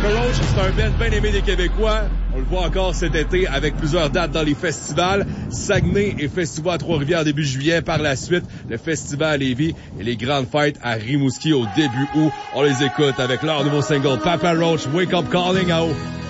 Papa Roach, c'est un band bien aimé des Québécois. On le voit encore cet été avec plusieurs dates dans les festivals. Saguenay et Festival à Trois-Rivières début juillet. Par la suite, le Festival à Lévis et les grandes fêtes à Rimouski au début août. On les écoute avec leur nouveau single Papa Roach, Wake Up Calling à haut.